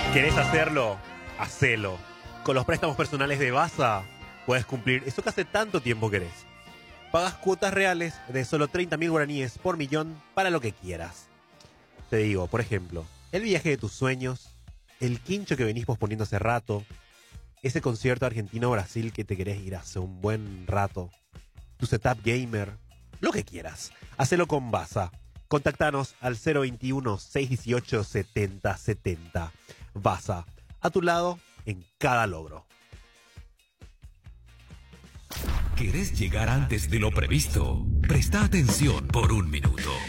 ¿Querés hacerlo? Hacelo. Con los préstamos personales de Baza puedes cumplir eso que hace tanto tiempo querés. Pagas cuotas reales de solo 30.000 guaraníes por millón para lo que quieras. Te digo, por ejemplo, el viaje de tus sueños, el quincho que venís posponiendo hace rato, ese concierto argentino-Brasil que te querés ir hace un buen rato, tu setup gamer, lo que quieras. Hacelo con Baza. Contactanos al 021-618-7070. Baza, a tu lado en cada logro. ¿Querés llegar antes de lo previsto? Presta atención por un minuto.